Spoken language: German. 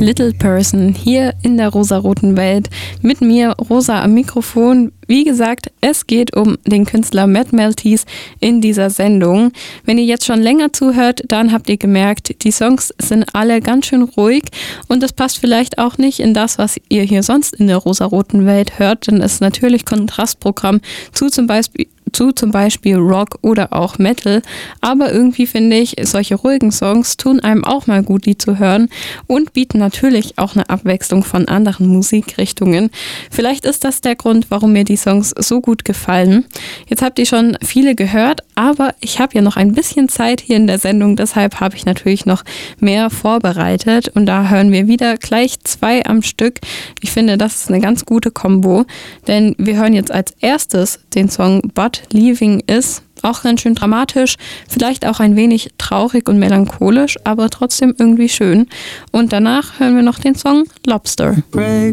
Little Person hier in der rosaroten Welt. Mit mir Rosa am Mikrofon. Wie gesagt, es geht um den Künstler Matt Maltese in dieser Sendung. Wenn ihr jetzt schon länger zuhört, dann habt ihr gemerkt, die Songs sind alle ganz schön ruhig und das passt vielleicht auch nicht in das, was ihr hier sonst in der rosaroten Welt hört, denn es ist natürlich Kontrastprogramm zu zum Beispiel Rock oder auch Metal, aber irgendwie finde ich, solche ruhigen Songs tun einem auch mal gut, die zu hören und bieten natürlich auch eine Abwechslung von anderen Musikrichtungen. Vielleicht ist das der Grund, warum mir die Songs so gut gefallen. Jetzt habt ihr schon viele gehört, aber ich habe ja noch ein bisschen Zeit hier in der Sendung, deshalb habe ich natürlich noch mehr vorbereitet und da hören wir wieder gleich 2 am Stück. Ich finde, das ist eine ganz gute Kombo, denn wir hören jetzt als erstes den Song But Leaving Is, auch ganz schön dramatisch, vielleicht auch ein wenig traurig und melancholisch, aber trotzdem irgendwie schön. Und danach hören wir noch den Song Lobster. Break